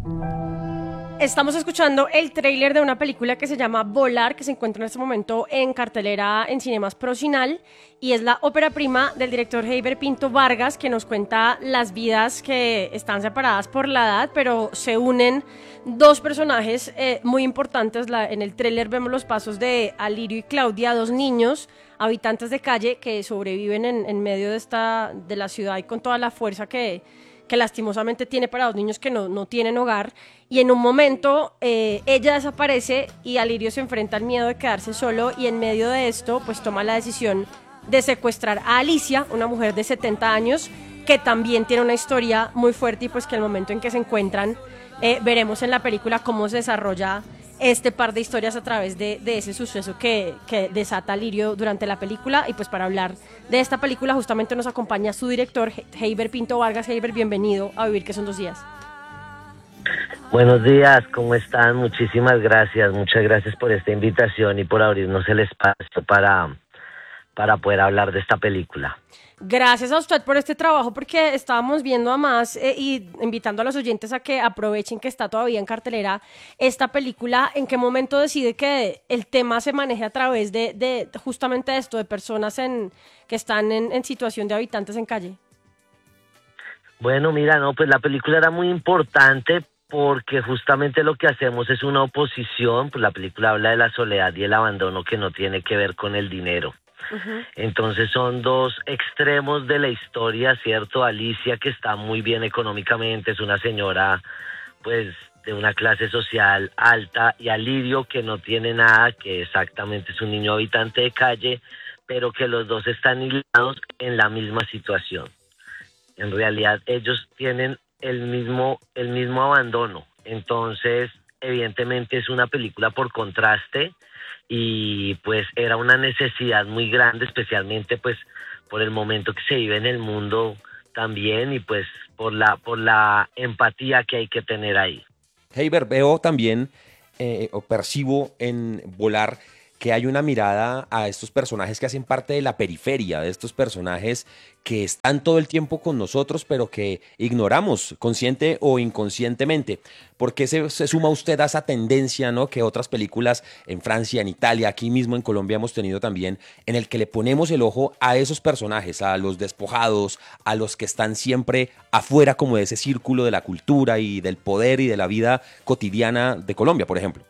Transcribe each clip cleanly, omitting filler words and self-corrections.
Estamos escuchando el tráiler de una película que se llama Volar, que se encuentra en este momento en cartelera en Cinemas Procinal, y es la ópera prima del director Heiber Pinto Vargas, que nos cuenta las vidas que están separadas por la edad, pero se unen dos personajes muy importantes. En el tráiler vemos los pasos de Alirio y Claudia, dos niños habitantes de calle que sobreviven en medio de la ciudad y con toda la fuerza que lastimosamente tiene para dos niños que no tienen hogar, y en un momento ella desaparece y Alirio se enfrenta al miedo de quedarse solo, y en medio de esto pues toma la decisión de secuestrar a Alicia, una mujer de 70 años que también tiene una historia muy fuerte, y pues que al momento en que se encuentran veremos en la película cómo se desarrolla este par de historias a través de ese suceso que desata Lirio durante la película. Y pues para hablar de esta película justamente nos acompaña su director, Heiber Pinto Vargas. Heiber, bienvenido a Vivir que son dos días. Buenos días, ¿cómo están? Muchísimas gracias, muchas gracias por esta invitación y por abrirnos el espacio para poder hablar de esta película. Gracias a usted por este trabajo, porque estábamos viendo además y invitando a los oyentes a que aprovechen que está todavía en cartelera esta película. ¿En qué momento decide que el tema se maneje a través de justamente esto, de personas que están en situación de habitantes en calle? Bueno, mira, no, pues la película era muy importante porque justamente lo que hacemos es una oposición, pues la película habla de la soledad y el abandono que no tiene que ver con el dinero. Entonces son dos extremos de la historia, ¿cierto? Alicia, que está muy bien económicamente, es una señora pues de una clase social alta, y Alirio, que no tiene nada, que exactamente es un niño habitante de calle, pero que los dos están hilados en la misma situación. En realidad ellos tienen el mismo abandono. Entonces evidentemente es una película por contraste, y pues era una necesidad muy grande, especialmente pues por el momento que se vive en el mundo también, y pues por la empatía que hay que tener ahí. Heiber, veo también o percibo en Volar que hay una mirada a estos personajes que hacen parte de la periferia, de estos personajes que están todo el tiempo con nosotros, pero que ignoramos consciente o inconscientemente. ¿Por qué se suma usted a esa tendencia, ¿no?, que otras películas en Francia, en Italia, aquí mismo en Colombia hemos tenido también, en el que le ponemos el ojo a esos personajes, a los despojados, a los que están siempre afuera como de ese círculo de la cultura y del poder y de la vida cotidiana de Colombia, por ejemplo?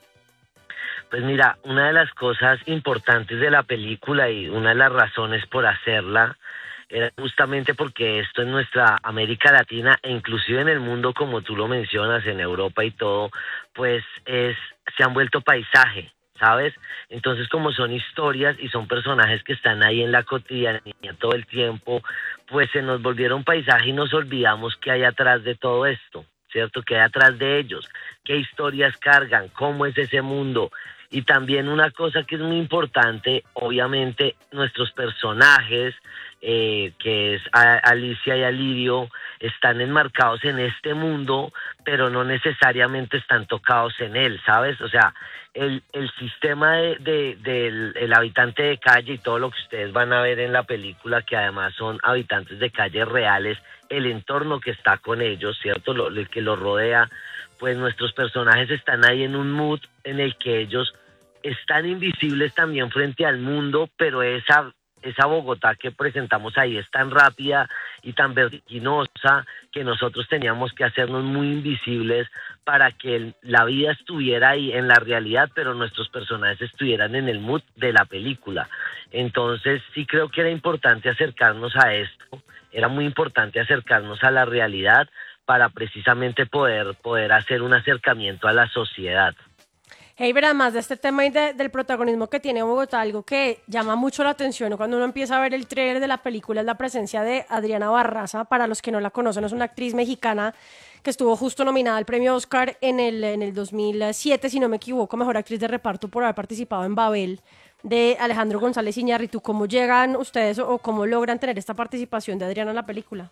Pues mira, una de las cosas importantes de la película y una de las razones por hacerla era justamente porque esto en nuestra América Latina e inclusive en el mundo, como tú lo mencionas, en Europa y todo, pues se han vuelto paisaje, ¿sabes? Entonces, como son historias y son personajes que están ahí en la cotidianidad todo el tiempo, pues se nos volvieron paisaje y nos olvidamos qué hay atrás de todo esto, ¿cierto? ¿Qué hay atrás de ellos? ¿Qué historias cargan? ¿Cómo es ese mundo? Y también una cosa que es muy importante, obviamente nuestros personajes, que es Alicia y Alirio, están enmarcados en este mundo, pero no necesariamente están tocados en él, ¿sabes? O sea, el sistema del el habitante de calle y todo lo que ustedes van a ver en la película, que además son habitantes de calles reales, el entorno que está con ellos, ¿cierto? El que los rodea, pues nuestros personajes están ahí en un mood en el que ellos están invisibles también frente al mundo, pero esa Bogotá que presentamos ahí es tan rápida y tan vertiginosa que nosotros teníamos que hacernos muy invisibles para que la vida estuviera ahí en la realidad, pero nuestros personajes estuvieran en el mood de la película. Entonces sí creo que era importante acercarnos a esto, era muy importante acercarnos a la realidad para precisamente poder hacer un acercamiento a la sociedad. Heiber, además de este tema y del protagonismo que tiene Bogotá, algo que llama mucho la atención cuando uno empieza a ver el tráiler de la película es la presencia de Adriana Barraza. Para los que no la conocen, es una actriz mexicana que estuvo justo nominada al premio Oscar en el 2007, si no me equivoco, mejor actriz de reparto por haber participado en Babel, de Alejandro González Iñárritu. ¿Cómo llegan ustedes o cómo logran tener esta participación de Adriana en la película?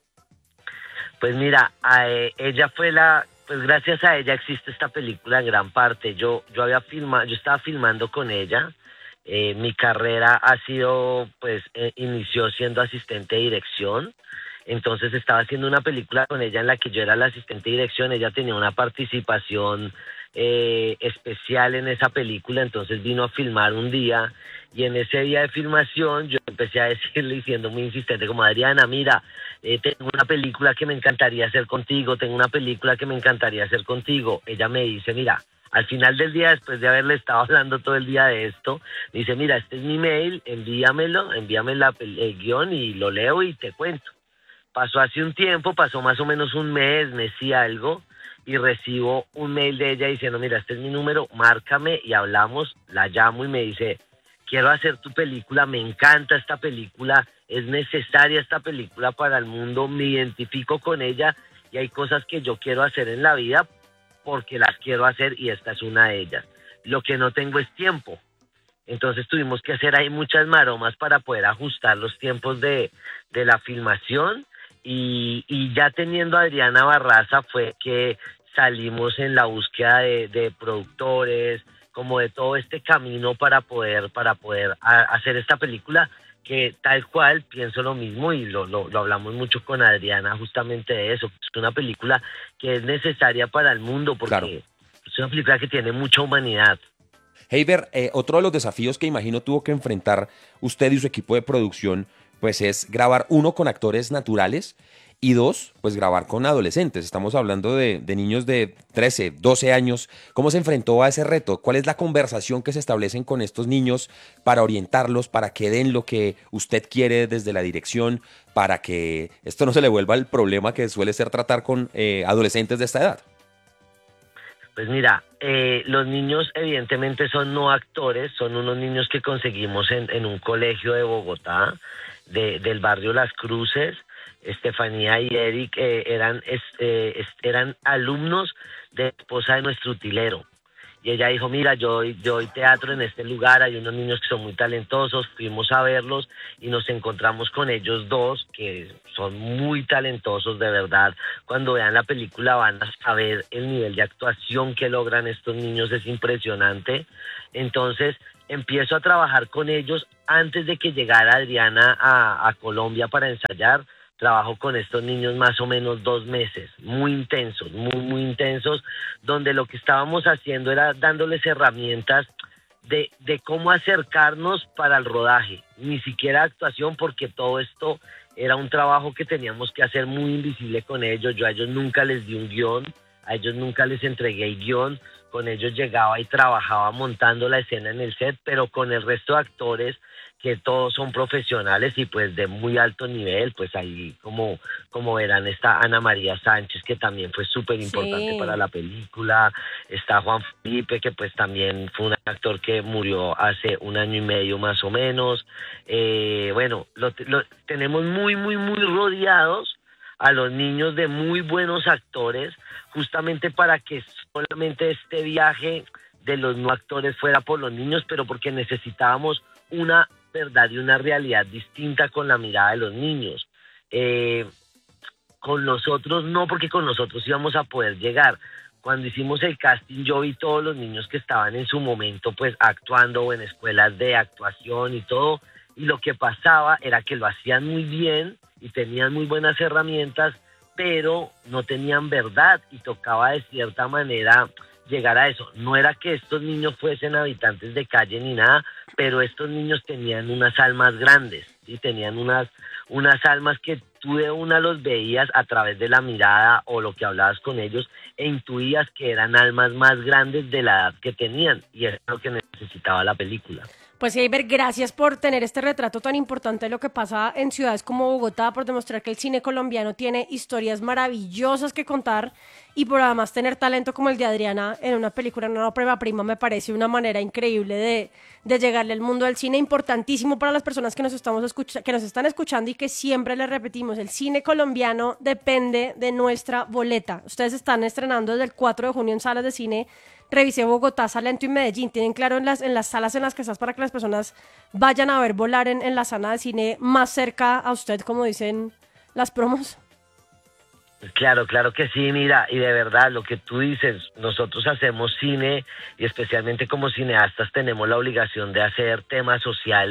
Pues mira, ella fue pues gracias a ella existe esta película en gran parte. Yo estaba filmando con ella. Mi carrera ha sido, pues, inició siendo asistente de dirección, Entonces estaba haciendo una película con ella en la que yo era la asistente de dirección, ella tenía una participación especial en esa película, entonces vino a filmar un día y en ese día de filmación yo empecé a decirle, diciendo muy insistente, como Adriana, mira, tengo una película que me encantaría hacer contigo, tengo una película que me encantaría hacer contigo. Ella me dice, mira, al final del día, después de haberle estado hablando todo el día de esto, me dice, mira, este es mi mail, envíame el guión y lo leo y te cuento. Pasó hace un tiempo, pasó más o menos un mes y algo, y recibo un mail de ella diciendo, mira, este es mi número, márcame y hablamos. La llamo y me dice, quiero hacer tu película, me encanta esta película, es necesaria esta película para el mundo, me identifico con ella y hay cosas que yo quiero hacer en la vida porque las quiero hacer y esta es una de ellas. Lo que no tengo es tiempo. Entonces tuvimos que hacer ahí muchas maromas para poder ajustar los tiempos de la filmación y ya teniendo a Adriana Barraza fue que salimos en la búsqueda de productores, como de todo este camino para poder hacer esta película, que tal cual pienso lo mismo y lo hablamos mucho con Adriana justamente de eso. Es una película que es necesaria para el mundo porque claro, es una película que tiene mucha humanidad. Heiber, otro de los desafíos que imagino tuvo que enfrentar usted y su equipo de producción, pues es grabar, uno, con actores naturales y dos, pues grabar con adolescentes. Estamos hablando de niños de 13, 12 años. ¿Cómo se enfrentó a ese reto? ¿Cuál es la conversación que se establecen con estos niños para orientarlos, para que den lo que usted quiere desde la dirección, para que esto no se le vuelva el problema que suele ser tratar con adolescentes de esta edad? Pues mira, los niños evidentemente son no actores, son unos niños que conseguimos en un colegio de Bogotá, del barrio Las Cruces. Estefanía y Eric eran alumnos de esposa de nuestro utilero. Y ella dijo, mira, yo doy teatro en este lugar, hay unos niños que son muy talentosos, fuimos a verlos y nos encontramos con ellos dos, que son muy talentosos de verdad. Cuando vean la película van a saber el nivel de actuación que logran estos niños, es impresionante. Entonces empiezo a trabajar con ellos antes de que llegara Adriana a Colombia para ensayar. Trabajo con estos niños más o menos 2 meses, muy intensos, muy intensos, donde lo que estábamos haciendo era dándoles herramientas de cómo acercarnos para el rodaje, ni siquiera actuación, porque todo esto era un trabajo que teníamos que hacer muy invisible con ellos. Yo a ellos nunca les di un guión, a ellos nunca les entregué el guión, con ellos llegaba y trabajaba montando la escena en el set, pero con el resto de actores, que todos son profesionales y pues de muy alto nivel, pues ahí como verán está Ana María Sánchez, que también fue súper importante para la película, está Juan Felipe, que pues también fue un actor que murió hace 1 año y medio más o menos. Bueno, tenemos muy rodeados a los niños de muy buenos actores, justamente para que solamente este viaje de los no actores fuera por los niños, pero porque necesitábamos una verdad y una realidad distinta con la mirada de los niños. Con nosotros no, porque con nosotros íbamos a poder llegar. Cuando hicimos el casting yo vi todos los niños que estaban en su momento pues actuando o en escuelas de actuación y todo, y lo que pasaba era que lo hacían muy bien y tenían muy buenas herramientas, pero no tenían verdad y tocaba de cierta manera llegar a eso. No era que estos niños fuesen habitantes de calle ni nada, pero estos niños tenían unas almas grandes, ¿sí? Tenían unas almas que tú de una los veías a través de la mirada o lo que hablabas con ellos e intuías que eran almas más grandes de la edad que tenían, y eso es lo que necesitaba la película. Pues Heiber, gracias por tener este retrato tan importante de lo que pasa en ciudades como Bogotá, por demostrar que el cine colombiano tiene historias maravillosas que contar y por además tener talento como el de Adriana en una película, en una ópera prima, me parece una manera increíble de llegarle al mundo del cine, importantísimo para las personas que nos están escuchando y que siempre les repetimos, el cine colombiano depende de nuestra boleta. Ustedes están estrenando desde el 4 de junio en salas de cine. Revisé Bogotá, Salento y Medellín. ¿Tienen claro en las salas en las que estás para que las personas vayan a ver Volar en la sala de cine más cerca a usted, como dicen las promos? Claro que sí, mira, y de verdad lo que tú dices, nosotros hacemos cine y especialmente como cineastas tenemos la obligación de hacer temas sociales,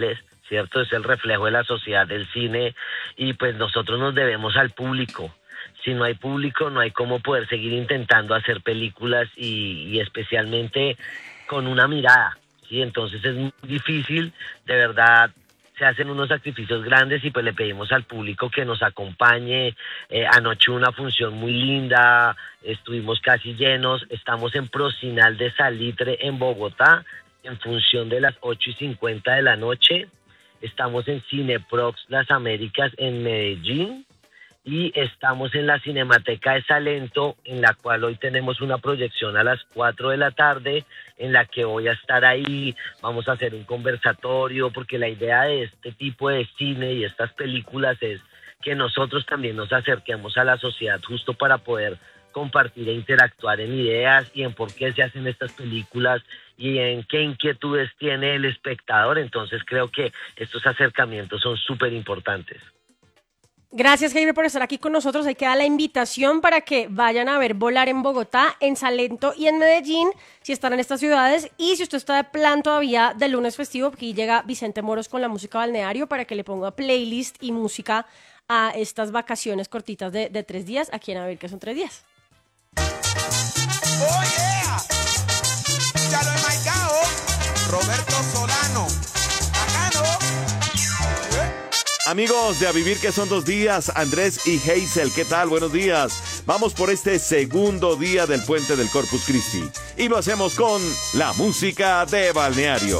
¿cierto? Es el reflejo de la sociedad del cine y pues nosotros nos debemos al público. Si no hay público, no hay cómo poder seguir intentando hacer películas y especialmente con una mirada, ¿sí? Entonces es muy difícil, de verdad, se hacen unos sacrificios grandes y pues le pedimos al público que nos acompañe. Anoche una función muy linda, estuvimos casi llenos, estamos en Procinal de Salitre en Bogotá, en función de las 8:50 de la noche, estamos en Cineprox Las Américas en Medellín, y estamos en la Cinemateca de Salento, en la cual hoy tenemos una proyección a las 4 de la tarde, en la que voy a estar ahí, vamos a hacer un conversatorio, porque la idea de este tipo de cine y estas películas es que nosotros también nos acerquemos a la sociedad justo para poder compartir e interactuar en ideas y en por qué se hacen estas películas y en qué inquietudes tiene el espectador. Entonces creo que estos acercamientos son súper importantes. Gracias, Heiber, por estar aquí con nosotros. Ahí queda la invitación para que vayan a ver Volar en Bogotá, en Salento y en Medellín, si están en estas ciudades. Y si usted está de plan todavía del lunes festivo, aquí llega Vicente Moros con la música balneario para que le ponga playlist y música a estas vacaciones cortitas de 3 días. Aquí en A ver qué son 3 días. ¡Oh, yeah! Ya lo he marcado. Roberto Solano. Bacano. Amigos de A Vivir que son 2 días, Andrés y Hazel, ¿qué tal? Buenos días. Vamos por este segundo día del Puente del Corpus Christi y lo hacemos con la música de balneario.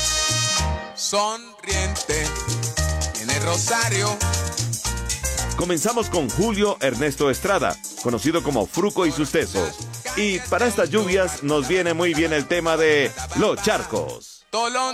Sonriente en el Rosario. Comenzamos con Julio Ernesto Estrada, conocido como Fruco y sus Tesos. Y para estas lluvias nos viene muy bien el tema de Los Charcos. Tolón